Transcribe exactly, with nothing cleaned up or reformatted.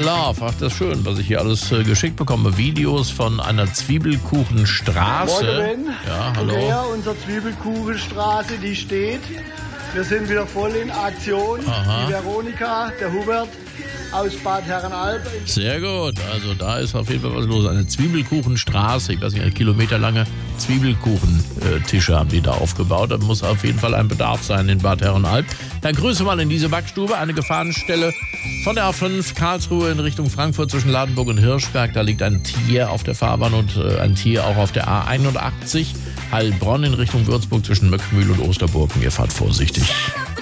Love. Ach, das ist schön, was ich hier alles äh, geschickt bekomme. Videos von einer Zwiebelkuchenstraße. Morgen, ja, hallo. Ja, unsere Zwiebelkuchenstraße, die steht. Wir sind wieder voll in Aktion. Aha. Die Veronika, der Hubert aus Bad Herrenalb. Sehr gut. Also da ist auf jeden Fall was los. Eine Zwiebelkuchenstraße. Ich weiß nicht, eine kilometerlange Zwiebelkuchentische haben die da aufgebaut. Da muss auf jeden Fall ein Bedarf sein in Bad Herrenalb. Dann Grüße mal in diese Backstube. Eine Gefahrenstelle von der A fünf Karlsruhe in Richtung Frankfurt zwischen Ladenburg und Hirschberg. Da liegt ein Tier auf der Fahrbahn und äh, ein Tier auch auf der A einundachtzig. Heilbronn in Richtung Würzburg zwischen Möckmühl und Osterburgen. Ihr fahrt vorsichtig.